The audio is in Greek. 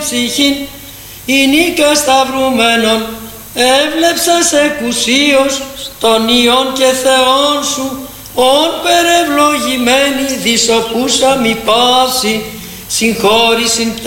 ψυχήν, η νίκα σταυρουμένων, έβλεψας εκουσίως των Υιών και Θεών σου, ον περευλογημένη δισοπούσα μη πάση, συγχώρησιν